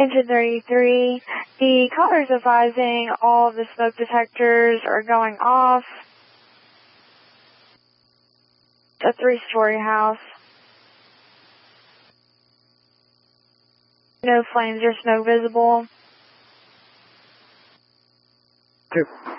Engine 33, the caller's advising all of the smoke detectors are going off. It's a 3-story house. No flames or smoke visible. 2.